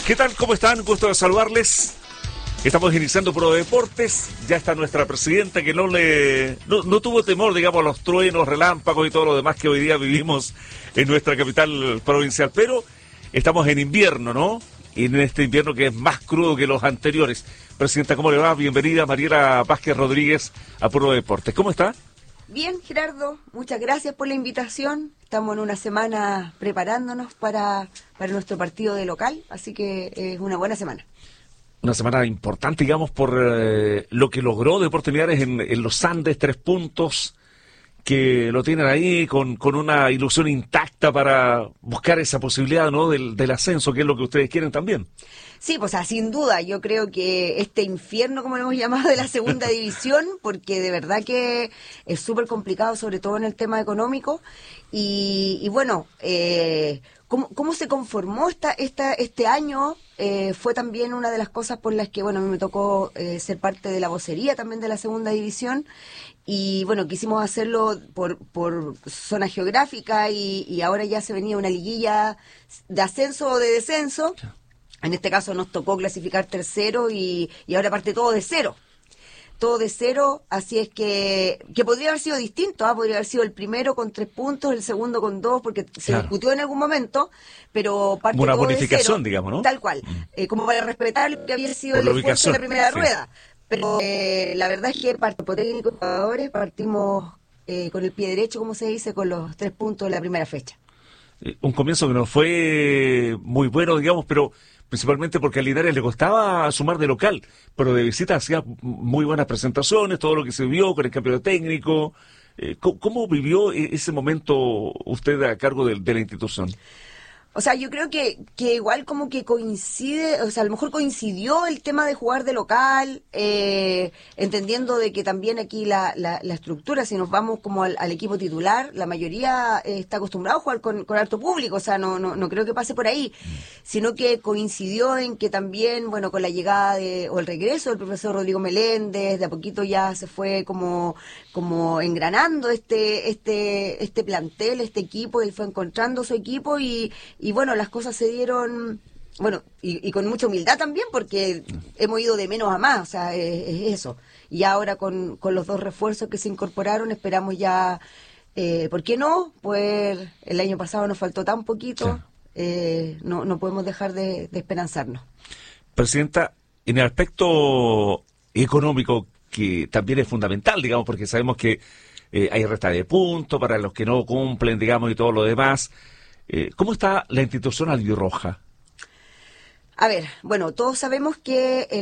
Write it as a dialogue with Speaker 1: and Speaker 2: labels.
Speaker 1: ¿Qué tal? ¿Cómo están? Gusto de saludarles. Estamos iniciando Pro Deportes. Ya está nuestra presidenta que no tuvo temor, digamos, a los truenos, relámpagos y todo lo demás que hoy día vivimos en nuestra capital provincial. Pero estamos en invierno, ¿no? Y en este invierno que es más crudo que los anteriores. Presidenta, ¿cómo le va? Bienvenida Mariela Vázquez Rodríguez a Pro Deportes. ¿Cómo está?
Speaker 2: Bien, Gerardo, muchas gracias por la invitación. Estamos en una semana preparándonos para nuestro partido de local, así que es una buena semana.
Speaker 1: Una semana importante, digamos, por lo que logró Deportes Linares en los Andes, 3 puntos, que lo tienen ahí con una ilusión intacta para buscar esa posibilidad, ¿no?, del ascenso, que es lo que ustedes quieren también.
Speaker 2: Sí, pues sin duda, yo creo que este infierno, como lo hemos llamado, de la segunda división, porque de verdad que es súper complicado, sobre todo en el tema económico, y bueno, ¿cómo se conformó este año? Fue también una de las cosas por las que, bueno, a mí me tocó ser parte de la vocería también de la segunda división, y bueno, quisimos hacerlo por zona geográfica, y ahora ya se venía una liguilla de ascenso o de descenso. En este caso nos tocó clasificar tercero y ahora parte todo de cero. Todo de cero, así es que podría haber sido distinto, podría haber sido el primero con 3 puntos, el segundo con 2, porque se discutió en algún momento, pero parte
Speaker 1: una
Speaker 2: todo
Speaker 1: bonificación,
Speaker 2: de cero,
Speaker 1: digamos, ¿no?
Speaker 2: Tal cual, como para respetar lo que había sido el esfuerzo de la primera rueda. Pero la verdad es que por técnicos y jugadores partimos con el pie derecho, como se dice, con los 3 puntos de la primera fecha.
Speaker 1: Un comienzo que no fue muy bueno, digamos, pero principalmente porque a Linares le costaba sumar de local, pero de visita hacía muy buenas presentaciones, todo lo que se vio con el cambio de técnico. ¿Cómo vivió ese momento usted a cargo de la institución?
Speaker 2: O sea, yo creo que igual como que coincide, o sea, a lo mejor coincidió el tema de jugar de local, entendiendo de que también aquí la estructura, si nos vamos como al equipo titular, la mayoría está acostumbrado a jugar con harto público, o sea, no creo que pase por ahí, sino que coincidió en que también, bueno, con la llegada o el regreso del profesor Rodrigo Meléndez, de a poquito ya se fue como engranando este plantel, este equipo, él fue encontrando su equipo y bueno, las cosas se dieron, bueno, y con mucha humildad también, porque hemos ido de menos a más, o sea, es eso. Y ahora con los 2 refuerzos que se incorporaron, esperamos ya, ¿por qué no? Pues el año pasado nos faltó tan poquito, no podemos dejar de esperanzarnos.
Speaker 1: Presidenta, en el aspecto económico, que también es fundamental, digamos, porque sabemos que hay resta de puntos para los que no cumplen, digamos, y todo lo demás. ¿Cómo está la institución albirroja?
Speaker 2: A ver, bueno, todos sabemos que